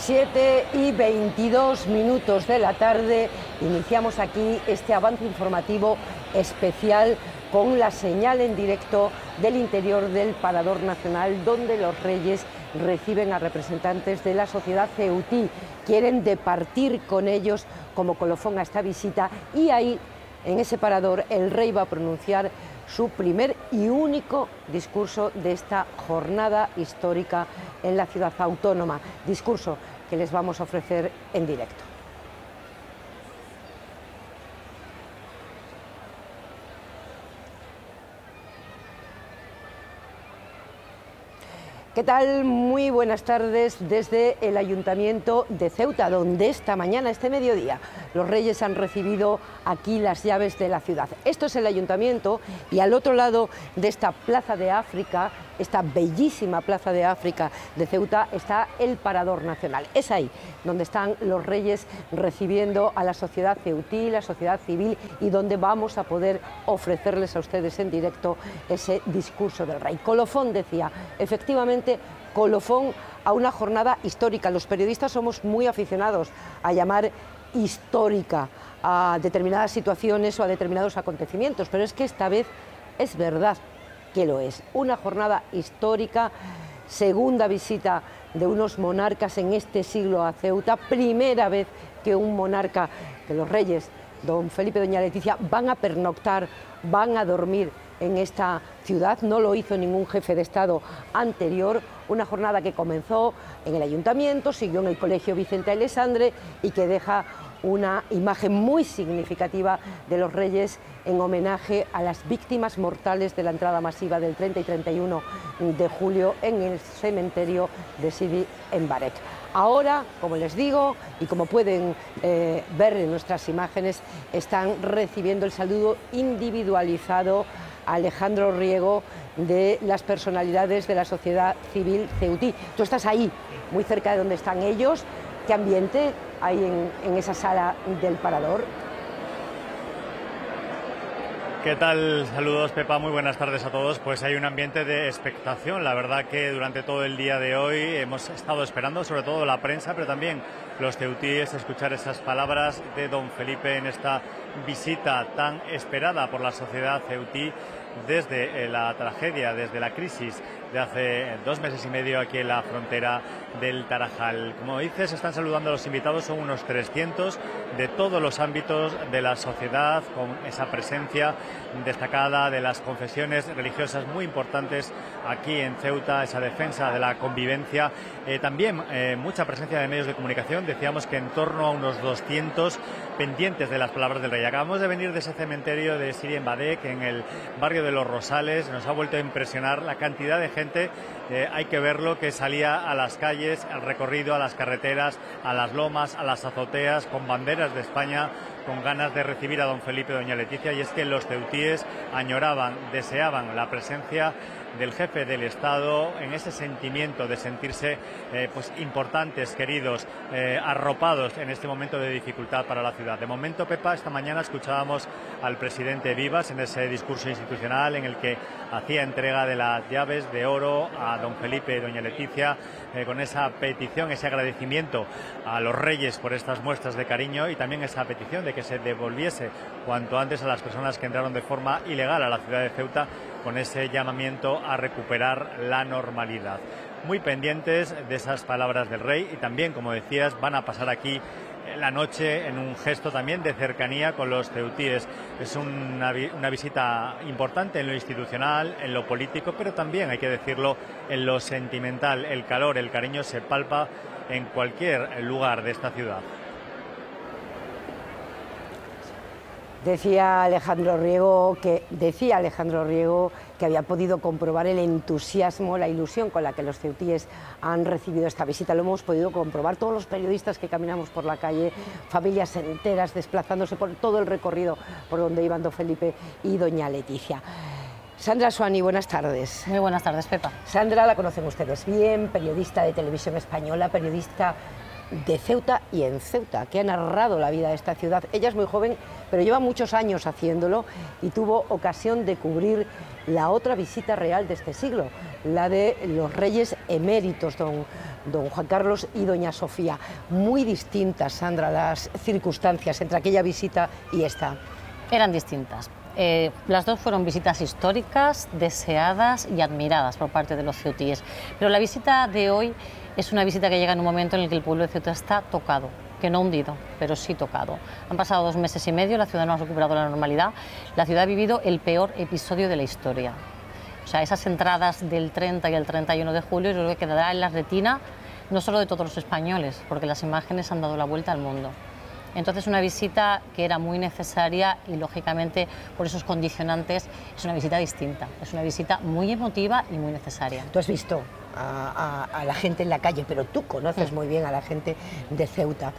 7:22 de la tarde, iniciamos aquí este avance informativo especial con la señal en directo del interior del Parador Nacional, donde los Reyes reciben a representantes de la sociedad ceutí. Quieren departir con ellos como colofón a esta visita, y ahí, en ese parador, el Rey va a pronunciar su primer y único discurso de esta jornada histórica en la ciudad autónoma. Discurso que les vamos a ofrecer en directo. ¿Qué tal? Muy buenas tardes desde el Ayuntamiento de Ceuta, donde esta mañana, este mediodía, los Reyes han recibido aquí las llaves de la ciudad. Esto es el Ayuntamiento, y al otro lado de esta Plaza de África, esta bellísima Plaza de África de Ceuta, está el Parador Nacional. Es ahí donde están los Reyes recibiendo a la sociedad ceutí, la sociedad civil, y donde vamos a poder ofrecerles a ustedes en directo ese discurso del Rey. Colofón, decía, efectivamente, colofón a una jornada histórica. Los periodistas somos muy aficionados a llamar histórica a determinadas situaciones o a determinados acontecimientos, pero es que esta vez es verdad que lo es. Una jornada histórica, segunda visita de unos monarcas en este siglo a Ceuta, primera vez que un monarca, que los Reyes, don Felipe y doña Leticia, van a pernoctar, van a dormir en esta ciudad. No lo hizo ningún jefe de Estado anterior. Una jornada que comenzó en el Ayuntamiento, siguió en el Colegio Vicente Alessandre, y que deja una imagen muy significativa de los Reyes en homenaje a las víctimas mortales de la entrada masiva del 30 y 31 de julio en el cementerio de Sidi en Baret. Ahora, como les digo, y como pueden ver en nuestras imágenes, están recibiendo el saludo individualizado a Alejandro Riego de las personalidades de la sociedad civil ceutí. Tú estás ahí, muy cerca de donde están ellos. ¿Qué ambiente hay en esa sala del Parador? ¿Qué tal? Saludos, Pepa, muy buenas tardes a todos. Pues hay un ambiente de expectación. La verdad que durante todo el día de hoy hemos estado esperando, sobre todo la prensa, pero también los ceutíes, escuchar esas palabras de don Felipe en esta visita tan esperada por la sociedad ceutí desde la tragedia, desde la crisis de hace 2 meses y medio aquí en la frontera del Tarajal. Como dices, están saludando a los invitados, son unos 300 de todos los ámbitos de la sociedad, con esa presencia destacada de las confesiones religiosas muy importantes aquí en Ceuta, esa defensa de la convivencia. También mucha presencia de medios de comunicación, decíamos que en torno a unos 200 pendientes de las palabras del Rey. Acabamos de venir de ese cementerio de Sidi en Badet, en el barrio de Los Rosales. Nos ha vuelto a impresionar la cantidad de gente, hay que verlo, que salía a las calles, al recorrido, a las carreteras, a las lomas, a las azoteas, con banderas de España, con ganas de recibir a don Felipe y doña Leticia. Y es que los ceutíes añoraban, deseaban la presencia del jefe del Estado, en ese sentimiento de sentirse pues importantes, queridos, arropados en este momento de dificultad para la ciudad. De momento, Pepa, esta mañana escuchábamos al presidente Vivas en ese discurso institucional en el que hacía entrega de las llaves de oro a don Felipe y doña Leticia, con esa petición, ese agradecimiento a los Reyes por estas muestras de cariño, y también esa petición de que se devolviese cuanto antes a las personas que entraron de forma ilegal a la ciudad de Ceuta, con ese llamamiento a recuperar la normalidad. Muy pendientes de esas palabras del Rey, y también, como decías, van a pasar aquí la noche en un gesto también de cercanía con los ceutíes. Es una visita importante en lo institucional, en lo político, pero también, hay que decirlo, en lo sentimental. El calor, el cariño se palpa en cualquier lugar de esta ciudad. Decía Alejandro Riego que había podido comprobar el entusiasmo, la ilusión con la que los ceutíes han recibido esta visita. Lo hemos podido comprobar todos los periodistas que caminamos por la calle, familias enteras desplazándose por todo el recorrido por donde iban don Felipe y doña Leticia. Sandra Suani, buenas tardes. Muy buenas tardes, Pepa. Sandra la conocen ustedes bien, periodista de Televisión Española, periodista de Ceuta y en Ceuta, que ha narrado la vida de esta ciudad. Ella es muy joven, pero lleva muchos años haciéndolo, y tuvo ocasión de cubrir la otra visita real de este siglo, la de los Reyes eméritos, don don Juan Carlos y doña Sofía. Muy distintas, Sandra, las circunstancias entre aquella visita y esta. Eran distintas. Las dos fueron visitas históricas, deseadas y admiradas por parte de los ceutíes. Pero la visita de hoy es una visita que llega en un momento en el que el pueblo de Ceuta está tocado, que no hundido, pero sí tocado. Han pasado 2 meses y medio, la ciudad no ha recuperado la normalidad, la ciudad ha vivido el peor episodio de la historia. O sea, esas entradas del 30 y el 31 de julio yo creo que quedará en la retina no solo de todos los españoles, porque las imágenes han dado la vuelta al mundo. Entonces, una visita que era muy necesaria y, lógicamente, por esos condicionantes, es una visita distinta. Es una visita muy emotiva y muy necesaria. Tú has visto a la gente en la calle, pero tú conoces muy bien a la gente de Ceuta.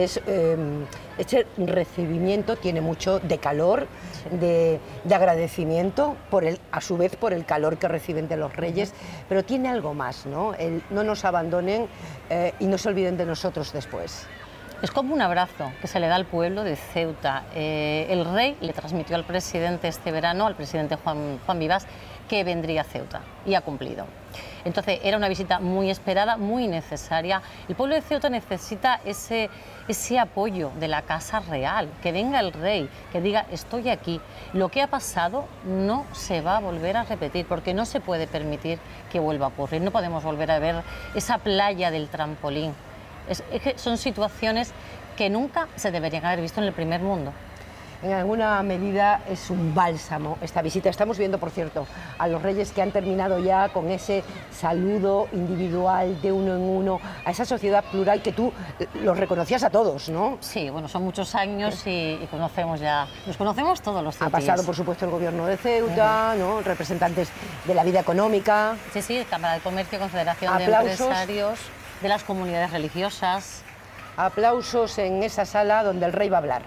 Este recibimiento tiene mucho de calor, de agradecimiento, a su vez por el calor que reciben de los reyes, pero tiene algo más, ¿no? No nos abandonen y no se olviden de nosotros después. Es como un abrazo que se le da al pueblo de Ceuta. El rey le transmitió al presidente este verano, al presidente Juan Vivas, que vendría a Ceuta y ha cumplido. Entonces era una visita muy esperada, muy necesaria. El pueblo de Ceuta necesita ese apoyo de la Casa Real, que venga el rey, que diga estoy aquí. Lo que ha pasado no se va a volver a repetir porque no se puede permitir que vuelva a ocurrir. No podemos volver a ver esa playa del trampolín. Es que son situaciones que nunca se deberían haber visto en el primer mundo. En alguna medida es un bálsamo esta visita. Estamos viendo, por cierto, a los reyes que han terminado ya con ese saludo individual de uno en uno, a esa sociedad plural que tú los reconocías a todos, ¿no? Sí, bueno, son muchos años y conocemos ya, nos conocemos todos los ceutíes. Ha pasado, por supuesto, el gobierno de Ceuta, ¿no? Representantes de la vida económica. Sí, Cámara de Comercio, Confederación de Empresarios, de las comunidades religiosas. Aplausos en esa sala donde el rey va a hablar.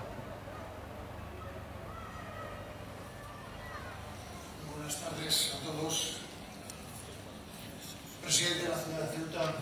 Buenas tardes a todos. Presidente de la ciudad de Ceuta,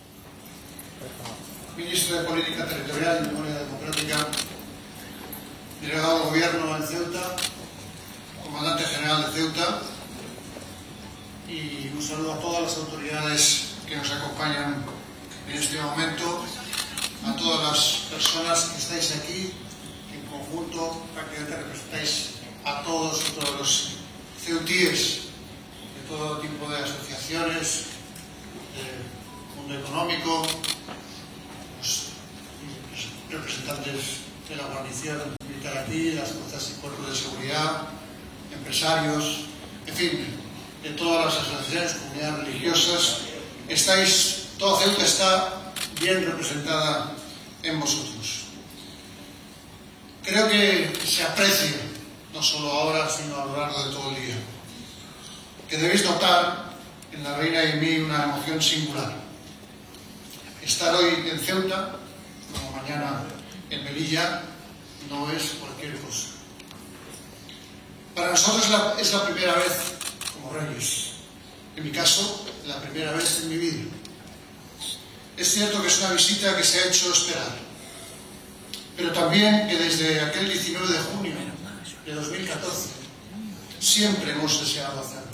ministro de Política Territorial y Memoria Democrática, delegado del Gobierno en Ceuta, comandante general de Ceuta, y un saludo a todas las autoridades que nos acompañan en este momento, a todas las personas que estáis aquí, que en conjunto prácticamente representáis a todos los ceutíes de todo tipo de asociaciones, del mundo económico, los representantes de la guarnición militar aquí, las fuerzas y cuerpos de seguridad, empresarios, en fin, de todas las asociaciones, comunidades religiosas. Toda Ceuta está bien representada en vosotros. Creo que se aprecia, no solo ahora, sino a lo largo de todo el día, que debéis notar en la reina y en mí una emoción singular. Estar hoy en Ceuta, como mañana en Melilla, no es cualquier cosa. Para nosotros es la primera vez como reyes. En mi caso, la primera vez en mi vida. Es cierto que es una visita que se ha hecho esperar, pero también que desde aquel 19 de junio de 2014 siempre hemos deseado hacerlo.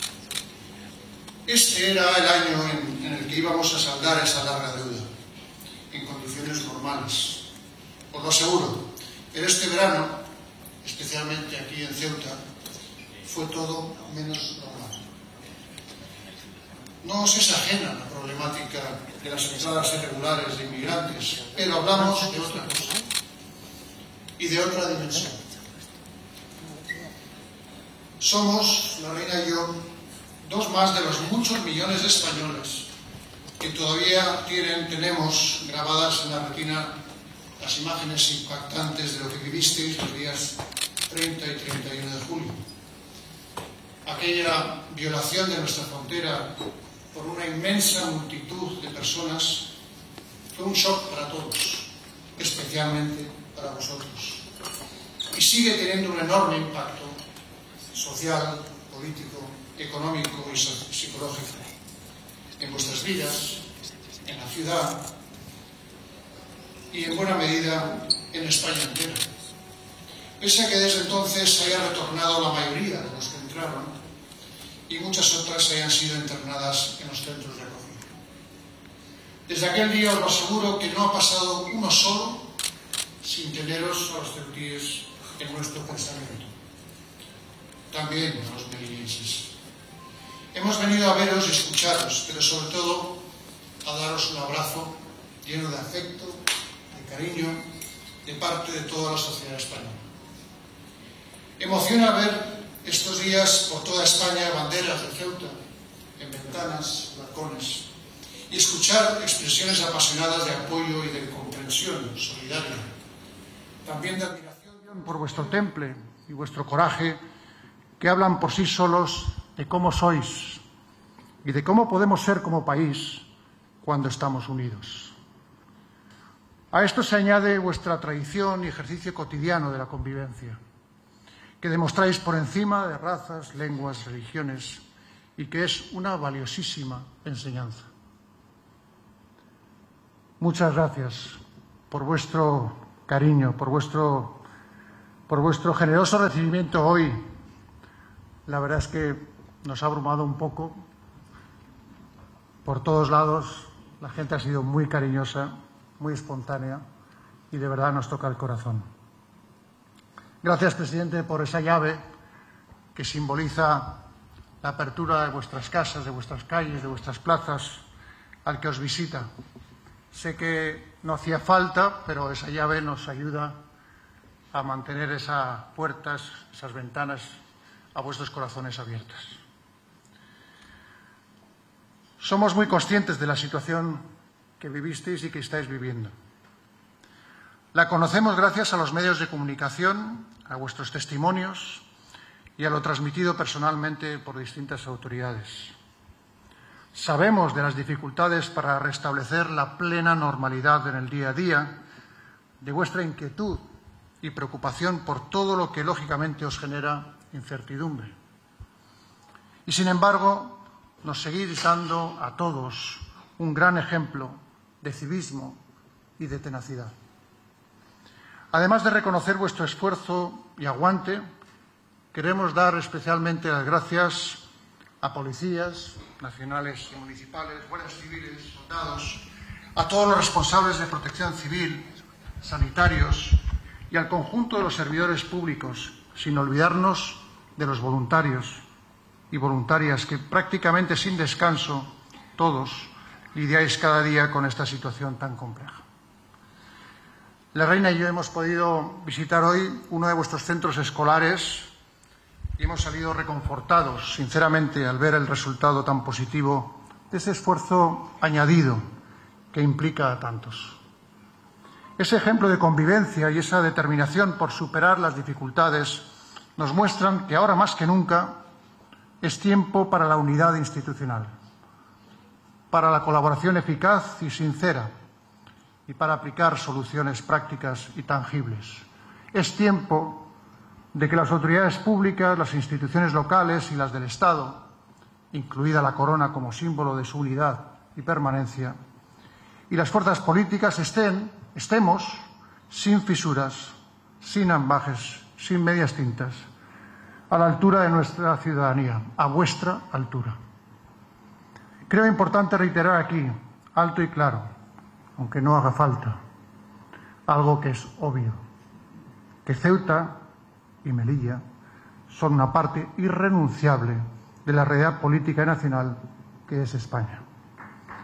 Este era el año en el que íbamos a saldar esa larga deuda, en condiciones normales. Os lo aseguro, pero este verano, especialmente aquí en Ceuta, fue todo menos normal. No os es ajena la problemática de las entradas irregulares de inmigrantes, pero hablamos de otra cosa y de otra dimensión. Somos, la reina y yo, dos más de los muchos millones de españoles que todavía tenemos grabadas en la retina las imágenes impactantes de lo que vivisteis los días 30 y 31 de julio. Aquella violación de nuestra frontera por una inmensa multitud de personas fue un shock para todos, especialmente para vosotros. Y sigue teniendo un enorme impacto social, político, económico y psicológico en vuestras vidas, en la ciudad y en buena medida en España entera. Pese a que desde entonces haya retornado la mayoría de los que entraron y muchas otras hayan sido internadas en los centros de acogida. Desde aquel día os aseguro que no ha pasado uno solo sin teneros a los ceutíes en nuestro pensamiento. También a los melillenses. Hemos venido a veros y escucharos, pero sobre todo a daros un abrazo lleno de afecto, de cariño, de parte de toda la sociedad española. Emociona ver estos días por toda España banderas de Ceuta en ventanas, balcones, y escuchar expresiones apasionadas de apoyo y de comprensión solidaria. También de admiración por vuestro temple y vuestro coraje, que hablan por sí solos de cómo sois y de cómo podemos ser como país cuando estamos unidos. A esto se añade vuestra tradición y ejercicio cotidiano de la convivencia, que demostráis por encima de razas, lenguas, religiones, y que es una valiosísima enseñanza. Muchas gracias por vuestro cariño, por vuestro generoso recibimiento hoy. La verdad es que nos ha abrumado un poco. Por todos lados, la gente ha sido muy cariñosa, muy espontánea y de verdad nos toca el corazón. Gracias, presidente, por esa llave que simboliza la apertura de vuestras casas, de vuestras calles, de vuestras plazas, al que os visita. Sé que no hacía falta, pero esa llave nos ayuda a mantener esas puertas, esas ventanas a vuestros corazones abiertas. Somos muy conscientes de la situación que vivisteis y que estáis viviendo. La conocemos gracias a los medios de comunicación, a vuestros testimonios y a lo transmitido personalmente por distintas autoridades. Sabemos de las dificultades para restablecer la plena normalidad en el día a día, de vuestra inquietud y preocupación por todo lo que lógicamente os genera incertidumbre. Y sin embargo, nos seguís dando a todos un gran ejemplo de civismo y de tenacidad. Además de reconocer vuestro esfuerzo y aguante, queremos dar especialmente las gracias a policías nacionales y municipales, guardias civiles, soldados, a todos los responsables de protección civil, sanitarios y al conjunto de los servidores públicos, sin olvidarnos de los voluntarios y voluntarias que prácticamente sin descanso todos lidiáis cada día con esta situación tan compleja. La Reina y yo hemos podido visitar hoy uno de vuestros centros escolares y hemos salido reconfortados, sinceramente, al ver el resultado tan positivo de ese esfuerzo añadido que implica a tantos. Ese ejemplo de convivencia y esa determinación por superar las dificultades nos muestran que ahora más que nunca es tiempo para la unidad institucional, para la colaboración eficaz y sincera y para aplicar soluciones prácticas y tangibles. Es tiempo de que las autoridades públicas, las instituciones locales y las del Estado, incluida la corona como símbolo de su unidad y permanencia, y las fuerzas políticas estemos sin fisuras, sin ambajes, sin medias tintas, a la altura de nuestra ciudadanía, a vuestra altura. Creo importante reiterar aquí, alto y claro, aunque no haga falta, algo que es obvio, que Ceuta y Melilla son una parte irrenunciable de la realidad política y nacional que es España.